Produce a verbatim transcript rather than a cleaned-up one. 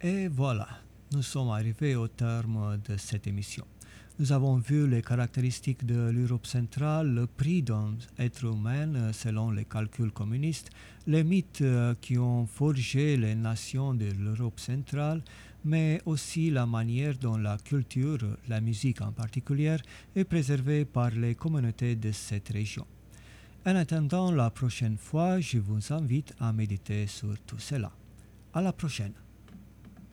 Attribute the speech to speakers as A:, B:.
A: Et voilà, nous sommes arrivés au terme de cette émission. Nous avons vu les caractéristiques de l'Europe centrale, le prix d'un être humain selon les calculs communistes, les mythes qui ont forgé les nations de l'Europe centrale, mais aussi la manière dont la culture, la musique en particulier, est préservée par les communautés de cette région. En attendant la prochaine fois, je vous invite à méditer sur tout cela. À la prochaine.